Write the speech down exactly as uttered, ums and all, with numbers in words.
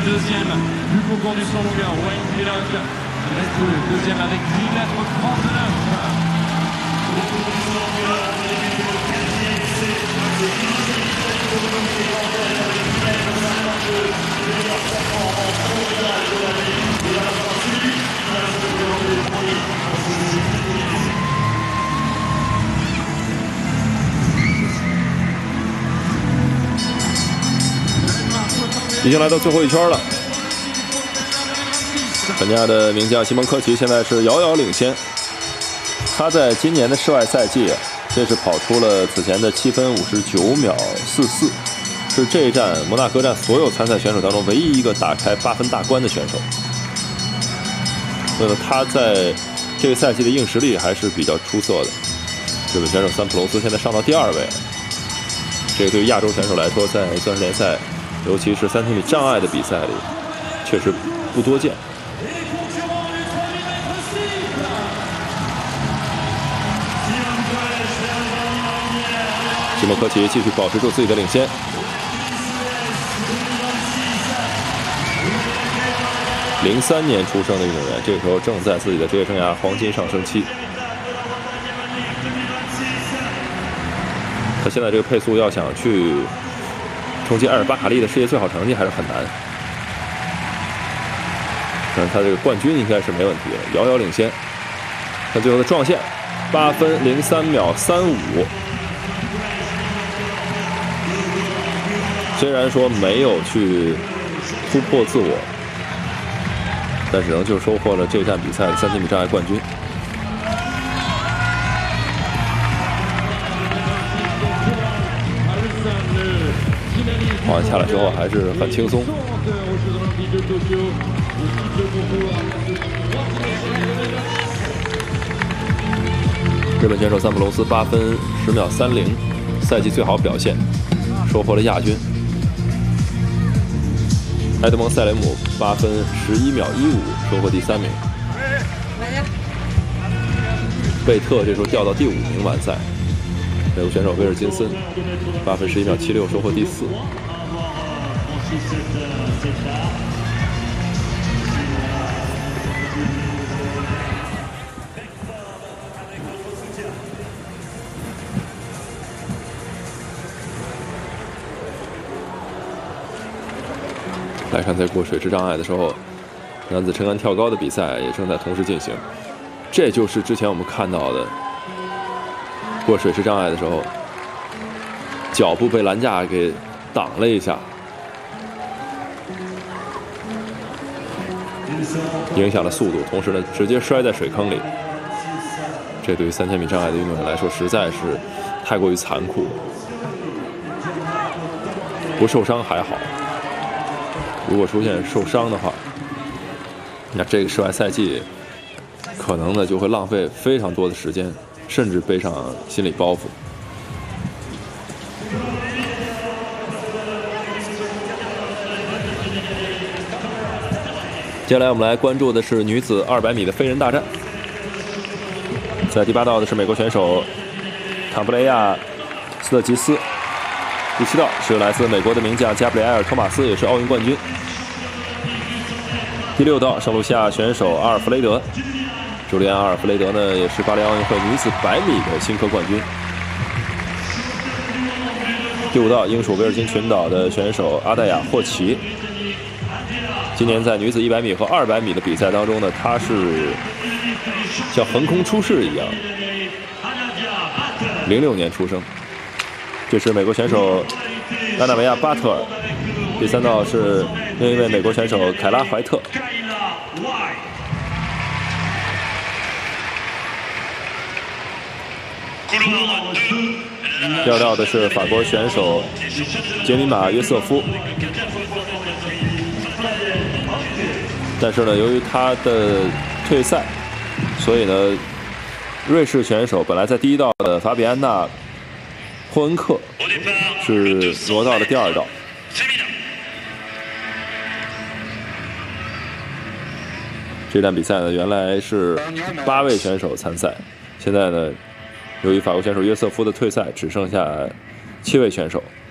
deuxième du concours du cent longueur, Wayne Pilot. Reste le deuxième avec huit mètres trente-neuf. 已经来到最后一圈了，肯尼亚的名将西蒙科奇现在是遥遥领先。他在今年的室外赛季，这是跑出了此前的七分五十九秒四四，是这一站摩纳哥站所有参赛选手当中唯一一个打开八分大关的选手。所以他在这个赛季的硬实力还是比较出色的。日本选手桑普隆斯现在上到第二位，这个对于亚洲选手来说，在钻石联赛，尤其是三千米障碍的比赛里，确实不多见。西蒙科奇继续保持住自己的领先。零三年出生的运动员，这个时候正在自己的职业生涯黄金上升期。他现在这个配速要想去冲击埃尔巴卡利的世界最好成绩还是很难，但是他这个冠军应该是没问题的，遥遥领先。看最后的撞线，八分零三秒三五。虽然说没有去突破自我，但是仍旧收获了这站比赛的三千米障碍冠军。跑完下来之后还是很轻松。日本选手桑普隆斯八分十秒三零，赛季最好表现，收获了亚军。埃德蒙·塞雷姆八分十一秒一五，收获第三名。贝特这时候掉到第五名完赛。美国选手威尔金森八分十一秒七六，收获第四。来看，在过水池障碍的时候，男子撑杆跳高的比赛也正在同时进行。这就是之前我们看到的过水池障碍的时候，脚步被栏架给挡了一下，影响了速度，同时呢，直接摔在水坑里。这对于三千米障碍的运动员来说，实在是太过于残酷了。不受伤还好。如果出现受伤的话，那这个室外赛季可能呢就会浪费非常多的时间，甚至背上心理包袱。接下来我们来关注的是女子二百米的飞人大战。在第八道的是美国选手坎布雷亚斯特吉斯，第七道是来自美国的名将加布里埃尔·托马斯，也是奥运冠军。第六道，圣卢西亚选手阿尔弗雷德，朱利安·阿尔弗雷德呢，也是巴黎奥运会女子百米的新科冠军。第五道，英属维尔金群岛的选手阿黛亚·霍奇，今年在女子一百米和二百米的比赛当中呢，她是像横空出世一样。零六年出生。这是美国选手安娜维亚·巴特尔。第三道是另一位美国选手凯拉·怀特。第二道的是法国选手杰米玛·约瑟夫，但是呢，由于他的退赛，所以呢，瑞士选手本来在第一道的法比安娜·霍恩克是挪到了第二道。这站比赛呢，原来是八位选手参赛，现在呢，由于法国选手约瑟夫的退赛，只剩下七位选手。